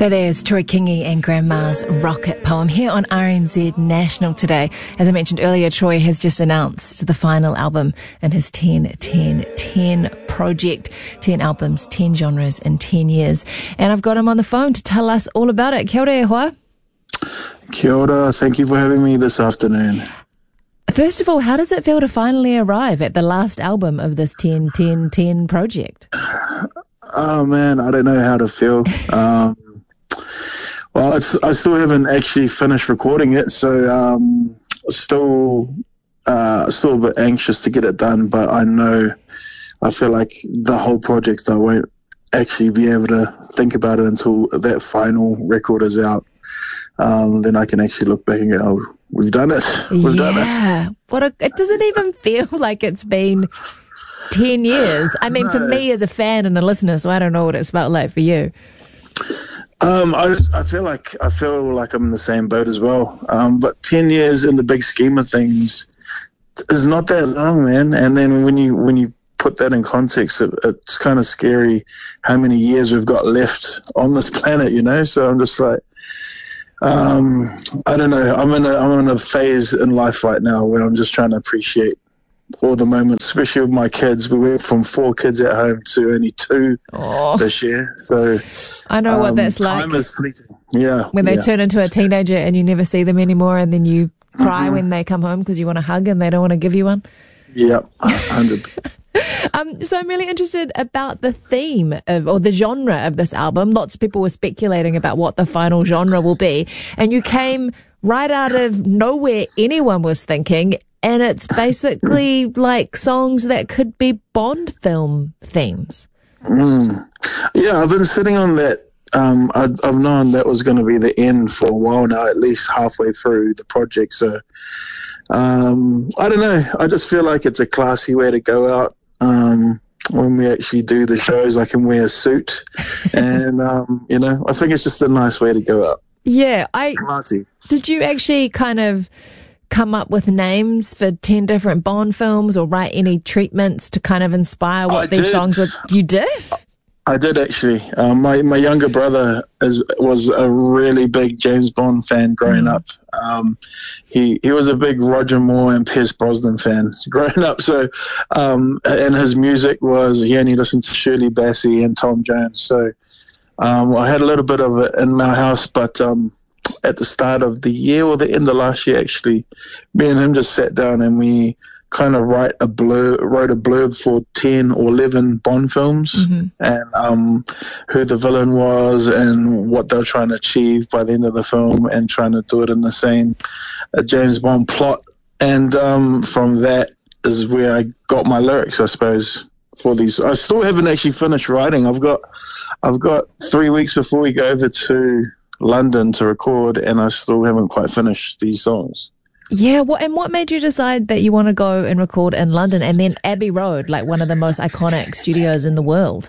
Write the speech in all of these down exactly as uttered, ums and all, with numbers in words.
There, there's Troy Kingi and Grandma's Rocket Poem here on R N Z National today. As I mentioned earlier, Troy has just announced the final album in his ten ten ten project. ten albums, ten genres in ten years. And I've got him on the phone to tell us all about it. Kia ora e hoa. Kia ora. Thank you for having me this afternoon. First of all, how does it feel to finally arrive at the last album of this ten ten ten project? Oh, man, I don't know how to feel. Um, well, it's, I still haven't actually finished recording it, so um, still, uh, still a bit anxious to get it done, but I know, I feel like the whole project, I won't actually be able to think about it until that final record is out. Um, then I can actually look back and go, oh, we've done it. We've yeah. done it. Yeah. What a, it doesn't even feel like it's been ten years. I mean, no. For me as a fan and a listener, so I don't know what it's felt like for you. Um, I, I feel like I feel like I'm in the same boat as well. Um, but ten years in the big scheme of things is not that long, man. And then when you when you put that in context, it, it's kind of scary how many years we've got left on this planet, you know. So I'm just like, um, I don't know. I'm in a I'm in a phase in life right now where I'm just trying to appreciate all the moments, especially with my kids. We went from four kids at home to only two oh. this year. So I know um, what that's time like. Time is fleeting. Yeah. When they yeah. turn into a teenager and you never see them anymore, and then you cry mm-hmm. when they come home because you want a hug and they don't want to give you one. Yep, one hundred percent. Um, so I'm really interested about the theme of, or the genre of this album. Lots of people were speculating about what the final genre will be, and you came right out of nowhere anyone was thinking, and it's basically like songs that could be Bond film themes. Mm. Yeah, I've been sitting on that. Um, I've, I've known that was going to be the end for a while now, at least halfway through the project. So um, I don't know. I just feel like it's a classy way to go out. Um, when we actually do the shows, I can wear a suit, and um, you know, I think it's just a nice way to go out. Yeah, I classy. Did you actually kind of come up with names for ten different Bond films, or write any treatments to kind of inspire what I these did. songs were? You did? I did actually. Um, my my younger brother is, was a really big James Bond fan growing mm. up. Um, he he was a big Roger Moore and Pierce Brosnan fan growing up. So, um, and his music was, he only listened to Shirley Bassey and Tom Jones. So, um, I had a little bit of it in my house, but um, at the start of the year or the end of last year, actually, me and him just sat down and we kind of write a blurb, wrote a blurb for ten or eleven Bond films, mm-hmm. and um, who the villain was and what they're trying to achieve by the end of the film, and trying to do it in the same uh, James Bond plot. And um, from that is where I got my lyrics, I suppose, for these. I still haven't actually finished writing. I've got, I've got three weeks before we go over to London to record, and I still haven't quite finished these songs. Yeah, what and what made you decide that you want to go and record in London, and then Abbey Road, like one of the most iconic studios in the world?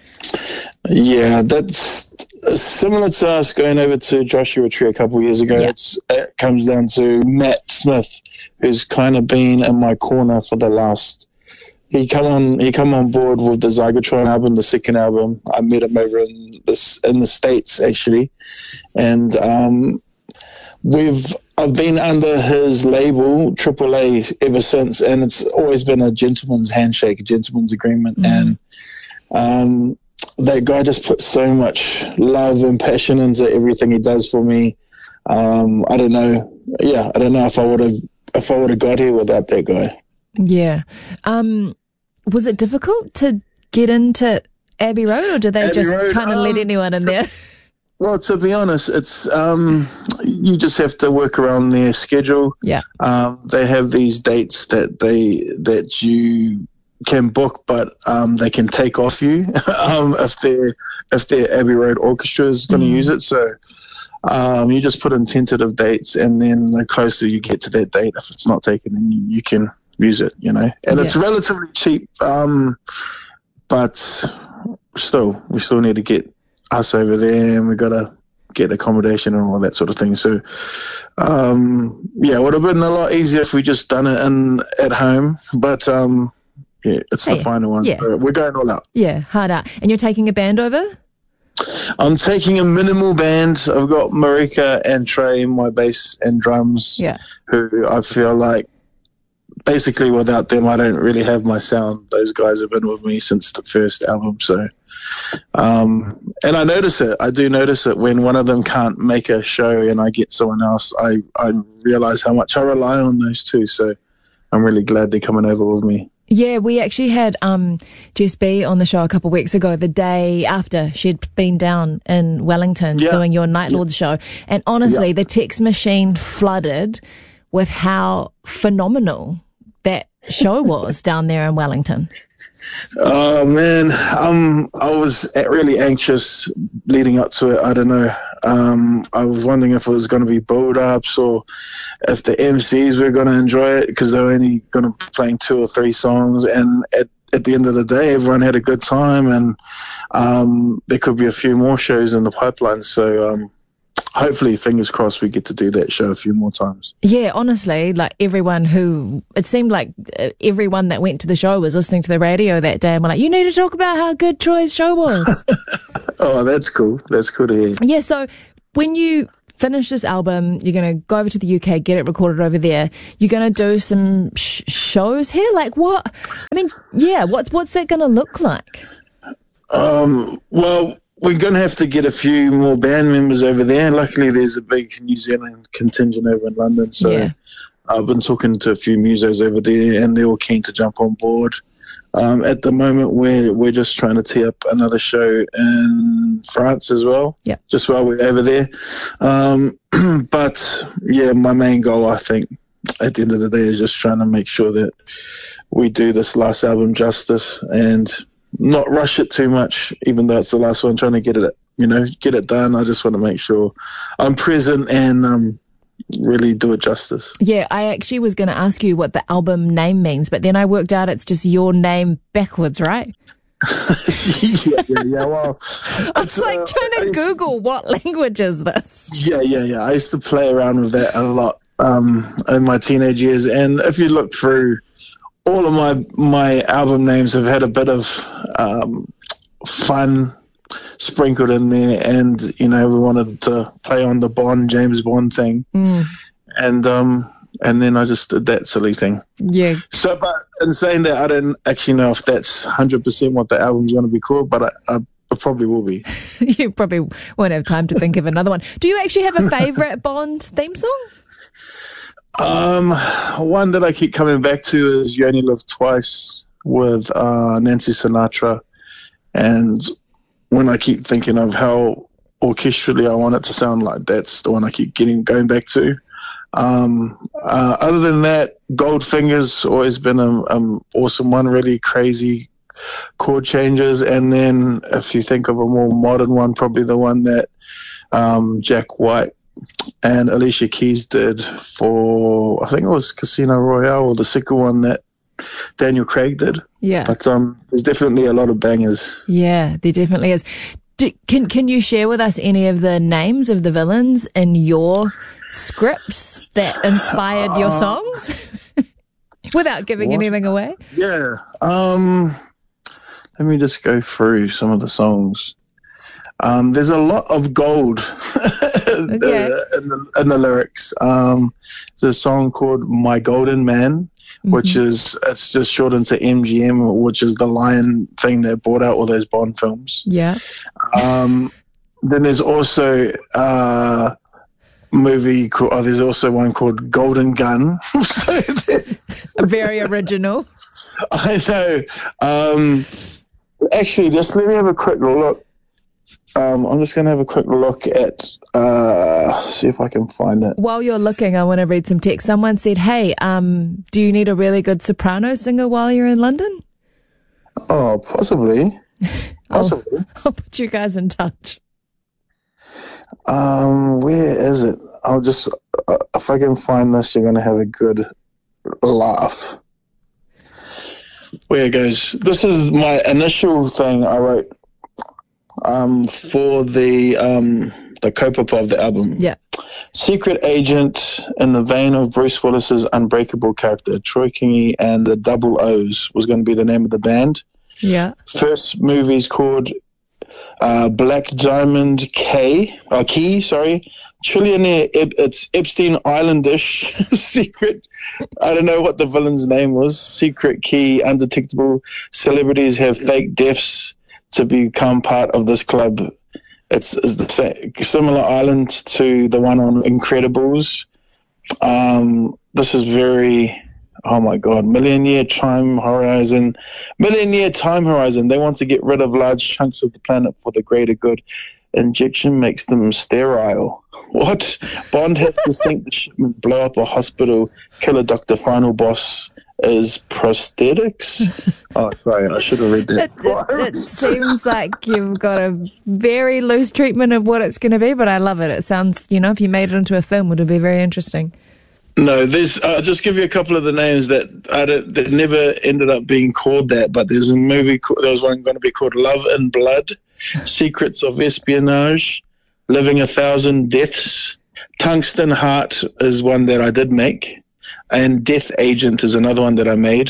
Yeah, that's similar to us going over to Joshua Tree a couple of years ago. Yeah. It's, it comes down to Matt Smith, who's kind of been in my corner for the last. He come on. He come on board with the Zygertron album, the second album. I met him over in this in the States actually, and um, we've. I've been under his label, Triple A, ever since, and it's always been a gentleman's handshake, a gentleman's agreement. Mm. And um, that guy just puts so much love and passion into everything he does for me. Um, I don't know. Yeah, I don't know if I would have if I would have got here without that guy. Yeah. Um, was it difficult to get into Abbey Road, or did they Abbey just Road, kind of um, let anyone in there? Well, to be honest, it's um, you just have to work around their schedule. Yeah. Um, they have these dates that they that you can book, but um, they can take off you um, if their if their Abbey Road Orchestra is going to mm. use it. So um, you just put in tentative dates, and then the closer you get to that date, if it's not taken, then you, you can use it. You know, and yeah. it's relatively cheap, um, but still, we still need to get us over there, and we got to get accommodation and all that sort of thing. So, um, yeah, it would have been a lot easier if we just done it in at home. But um, yeah, it's hey, the final one. Yeah. So we're going all out. Yeah, hard out. And you're taking a band over? I'm taking a minimal band. I've got Marika and Trey, my bass and drums, Yeah. who I feel like basically without them, I don't really have my sound. Those guys have been with me since the first album. So, um, and I notice it. I do notice it when one of them can't make a show and I get someone else. I, I realize how much I rely on those two. So I'm really glad they're coming over with me. Yeah, we actually had um, Jess B on the show a couple of weeks ago, the day after she'd been down in Wellington Yeah. doing your Night Lords show. And honestly, Yeah. the text machine flooded with how phenomenal that show was down there in Wellington. Oh man, um, I was really anxious leading up to it. I don't know. Um, I was wondering if it was going to be build-ups or if the M Cs were going to enjoy it because they were only going to be playing two or three songs. And at, at the end of the day, everyone had a good time, and um, there could be a few more shows in the pipeline. So um, hopefully, fingers crossed, we get to do that show a few more times. Yeah, honestly, like everyone who, it seemed like uh, everyone that went to the show was listening to the radio that day and were like, you need to talk about how good Troy's show was. Oh, that's cool. That's cool to hear. Yeah, so when you finish this album, you're going to go over to the U K, get it recorded over there. You're going to do some sh- shows here? Like what? I mean, yeah, what's, what's that going to look like? Um, well, we're going to have to get a few more band members over there. Luckily, there's a big New Zealand contingent over in London. So Yeah. I've been talking to a few musos over there, and they're all keen to jump on board. Um, at the moment, we're, we're just trying to tee up another show in France as well, Yeah. just while we're over there. Um, but, yeah, my main goal, I think, at the end of the day is just trying to make sure that we do this last album justice and not rush it too much, even though it's the last one, trying to get it, you know, get it done. I just want to make sure I'm present and um, really do it justice. Yeah, I actually was going to ask you what the album name means, but then I worked out it's just your name backwards, right? yeah, yeah, yeah. Well, I was like uh, trying to I used- Google what language is this? Yeah, yeah, yeah. I used to play around with that a lot um, in my teenage years. And if you look through, all of my my album names have had a bit of um, fun sprinkled in there. And, you know, we wanted to play on the Bond, James Bond thing. Mm, And um, and then I just did that silly thing. yeah. So, but in saying that, I don't actually know if that's one hundred percent what the album's going to be called, but I, I, it probably will be. You probably won't have time to think of another one. Do you actually have a favourite Bond theme song? Um, one that I keep coming back to is You Only Live Twice with uh, Nancy Sinatra. And when I keep thinking of how orchestrally I want it to sound like, that's the one I keep getting going back to. Um, uh, other than that, Goldfinger's always been an um, awesome one, really crazy chord changes. And then if you think of a more modern one, probably the one that um, Jack White and Alicia Keys did for, I think it was Casino Royale, or the second one that Daniel Craig did. Yeah. But um, there's definitely a lot of bangers. Yeah, there definitely is. Do, can can you share with us any of the names of the villains in your scripts that inspired your songs? Without giving What? anything away. Yeah. Um, let me just go through some of the songs. Um, there's a lot of gold in, Okay. the, in, the, in the lyrics. Um, there's a song called My Golden Man, which Mm-hmm. is, it's just shortened to M G M, which is the lion thing that brought out all those Bond films. Yeah. Um, then there's also uh, movie called, oh, there's also one called Golden Gun. So there's- Very original. I know. Um, actually, just let me have a quick look. Um, I'm just going to have a quick look at, uh, see if I can find it. While you're looking, I want to read some text. Someone said, hey, um, do you need a really good soprano singer while you're in London? Oh, possibly. Possibly. I'll put you guys in touch. Um, where is it? I'll just, uh, if I can find this, you're going to have a good laugh. Where it goes. This is my initial thing I wrote um, for the um, the Copa of the album. Yeah. Secret agent in the vein of Bruce Willis's unbreakable character, Troy Kingi and the Double O's was going to be the name of the band. Yeah. First movie's called uh, Black Diamond K, uh, Key, sorry, Trillionaire, Ep- it's Epstein Islandish, Secret, I don't know what the villain's name was, Secret Key, Undetectable Celebrities Have Fake Deaths to become part of this club. It's, it's the same, similar island to the one on Incredibles. Um, this is very... Oh my God, Million Year Time Horizon. Million Year Time Horizon. They want to get rid of large chunks of the planet for the greater good. Injection makes them sterile. What? Bond has to sink the shipment, blow up a hospital, kill a doctor. Final boss is prosthetics. Oh, sorry, I should have read that. It, it, it seems like you've got a very loose treatment of what it's going to be, but I love it. It sounds, you know, if you made it into a film, it would be very interesting. No, there's. I'll just give you a couple of the names that I don't, that never ended up being called that. But there's a movie. There's one going to be called Love and Blood, Secrets of Espionage, Living a Thousand Deaths. Tungsten Heart is one that I did make, and Death Agent is another one that I made.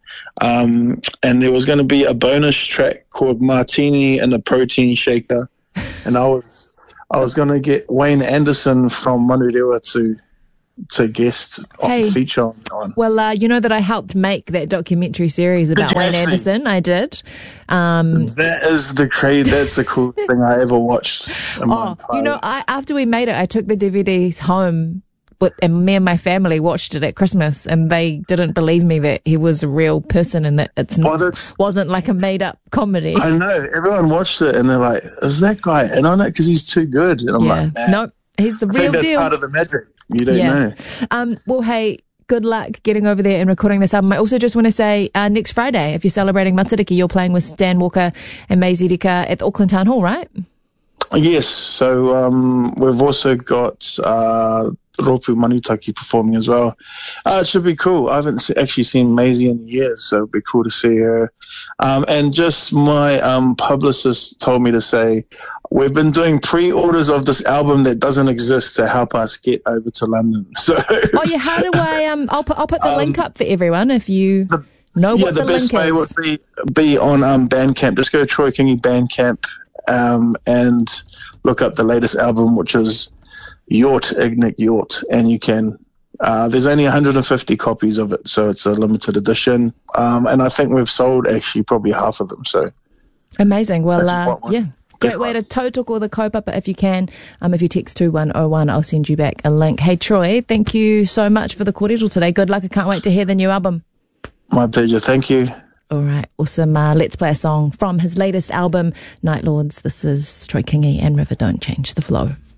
Um, and there was going to be a bonus track called Martini and a Protein Shaker, and I was I was going to get Wayne Anderson from Manurewa to. to guest hey, feature on. on. Well, uh, you know that I helped make that documentary series about Wayne Anderson. I did. Um, that is the crazy. That's the coolest thing I ever watched. In my oh, entire you know, I, after we made it, I took the D V Ds home. With, and me and my family watched it at Christmas, and they didn't believe me that he was a real person and that it's not, oh, wasn't like a made-up comedy. I know. Everyone watched it, and they're like, "Is that guy in on it? Because he's too good." And I'm yeah. like, nah. "Nope, he's the I real think that's deal." Part of the magic. You don't yeah. know. Um, well, hey, good luck getting over there and recording this album. I also just want to say, uh, next Friday, if you're celebrating Matariki, you're playing with Stan Walker and Maisie Rika at the Auckland Town Hall, right? Yes. So um, we've also got uh, Ropu Manutaki performing as well. Uh, it should be cool. I haven't actually seen Maisie in years, so it'd be cool to see her. Um, and just my um, publicist told me to say, we've been doing pre-orders of this album that doesn't exist to help us get over to London. So, oh yeah, how do I? Um, I'll put I'll put the um, link up for everyone if you the, know yeah, what the, the best link way is. would be be on um, Bandcamp. Just go to Troy Kingi Bandcamp um, and look up the latest album, which is Yort Ignic Yort, and you can. Uh, there's only one hundred fifty copies of it, so it's a limited edition. Um, and I think we've sold actually probably half of them. So amazing. Well, uh, yeah. Great way to tautoko the kaupapa if you can. Um, if you text two one oh one, I'll send you back a link. Hey, Troy, thank you so much for the kōrero today. Good luck. I can't wait to hear the new album. My pleasure. Thank you. All right. Awesome. Uh, let's play a song from his latest album, Night Lords. This is Troy Kingi and River Don't Change the Flow.